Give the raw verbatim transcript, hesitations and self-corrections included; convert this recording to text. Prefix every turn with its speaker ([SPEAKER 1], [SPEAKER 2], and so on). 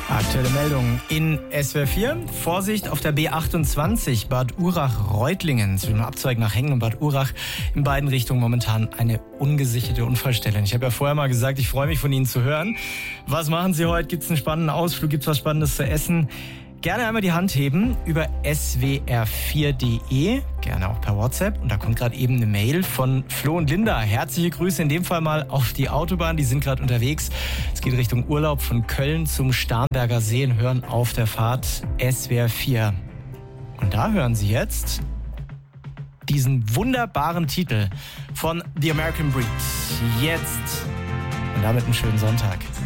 [SPEAKER 1] Aktuelle Meldung in S W R vier. Vorsicht auf der B achtundzwanzig Bad Urach-Reutlingen zwischen dem Abzweig nach Hengen und Bad Urach. In beiden Richtungen momentan eine ungesicherte Unfallstelle. Ich habe ja vorher mal gesagt, ich freue mich von Ihnen zu hören. Was machen Sie heute? Gibt es einen spannenden Ausflug? Gibt es was Spannendes zu essen? Gerne einmal die Hand heben über S W R vier Punkt de, gerne auch per WhatsApp. Und da kommt gerade eben eine Mail von Flo und Linda. Herzliche Grüße in dem Fall mal auf die Autobahn. Die sind gerade unterwegs. Es geht Richtung Urlaub von Köln zum Starnberger See und hören auf der Fahrt S W R vier. Und da hören Sie jetzt diesen wunderbaren Titel von The American Breed. Jetzt und damit einen schönen Sonntag.